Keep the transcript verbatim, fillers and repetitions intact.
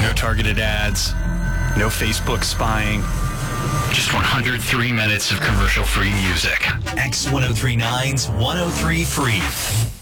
No targeted ads. No Facebook spying. Just one hundred three minutes of commercial-free music. X ten thirty-nine's one oh three Free.